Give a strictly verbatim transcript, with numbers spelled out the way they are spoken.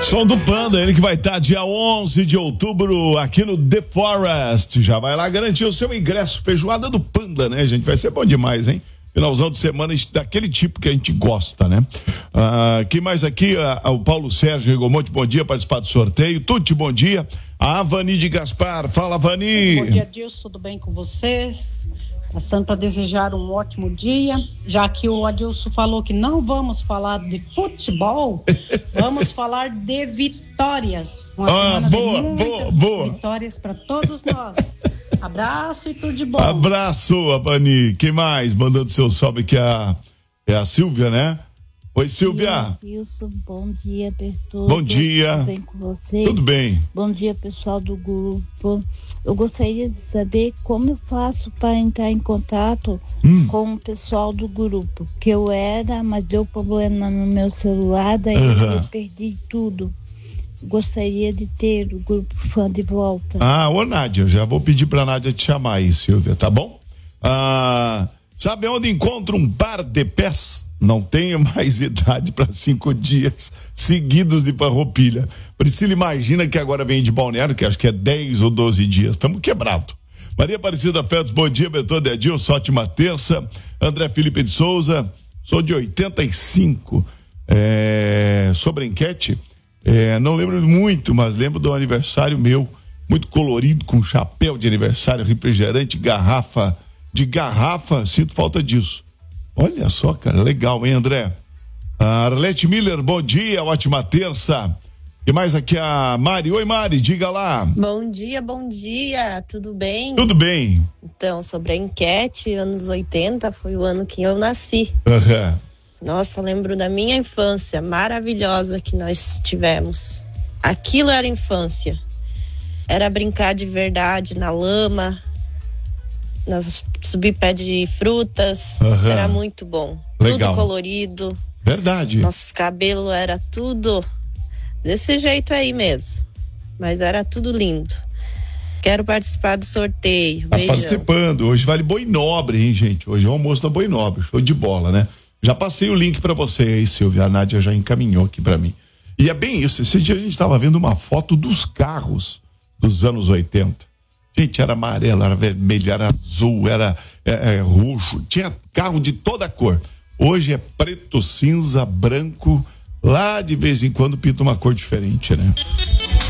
Som do Panda, ele que vai estar dia onze de outubro aqui no The Forest. Já vai lá garantir o seu ingresso. Feijoada do Panda, né, gente? Vai ser bom demais, hein? Finalzão de semana daquele tipo que a gente gosta, né? Ah, quem mais aqui? Ah, o Paulo Sérgio Rigomonte, bom dia, participar do sorteio. Tuti, bom dia. A Vani de Gaspar, fala, Vani. Bom dia, Adilson, tudo bem com vocês? Passando para desejar um ótimo dia, já que o Adilson falou que não vamos falar de futebol, vamos falar de vitórias. Uma ah, semana boa, de muitas boa, boa. vitórias para todos nós. Abraço e tudo de bom. Abraço, Vani. Quem mais? Mandando seu salve aqui, a, é a Silvia, né? Oi, Silvia. Wilson, bom dia, Bertoldo. Bom dia. Tudo bem com vocês? Tudo bem. Bom dia, pessoal do grupo. Eu gostaria de saber como eu faço para entrar em contato hum. com o pessoal do grupo. Que eu era, mas deu problema no meu celular, daí uhum. eu perdi tudo. Gostaria de ter o grupo fã de volta. Ah, ô Nádia, eu já vou pedir pra Nádia te chamar aí, Silvia, tá bom? Ah, sabe onde encontro um par de pés? Não tenho mais idade para cinco dias seguidos de Farroupilha. Priscila imagina que agora vem de Balneário, que acho que é dez ou doze dias. Estamos quebrados. Maria Aparecida Pérez, bom dia, Bertoldo Edilson, ótima terça. André Felipe de Souza, sou de oitenta e cinco. É, sobre a enquete, é, não lembro muito, mas lembro do aniversário meu, muito colorido, com chapéu de aniversário, refrigerante, garrafa, de garrafa, sinto falta disso. Olha só, cara, legal, hein, André? A Arlete Miller, bom dia, ótima terça. E mais aqui a Mari. Oi, Mari, diga lá. Bom dia, bom dia, tudo bem? Tudo bem. Então, sobre a enquete, anos oitenta foi o ano que eu nasci. Uhum. Nossa, lembro da minha infância maravilhosa que nós tivemos. Aquilo era infância. Era brincar de verdade na lama, subir pé de frutas, uhum. Era muito bom. Legal. Tudo colorido. Verdade. Nossos cabelos era tudo desse jeito aí mesmo. Mas era tudo lindo. Quero participar do sorteio. Tá Beijão. Participando. Hoje vale boi nobre, hein, gente? Hoje é o almoço da boi nobre. Show de bola, né? Já passei o link pra você aí, Silvia. A Nádia já encaminhou aqui pra mim. E é bem isso. Esse dia a gente tava vendo uma foto dos carros dos anos oitenta. Gente, era amarelo, era vermelho, era azul, era é, é, roxo, tinha carro de toda cor. Hoje é preto, cinza, branco, lá de vez em quando pinta uma cor diferente, né?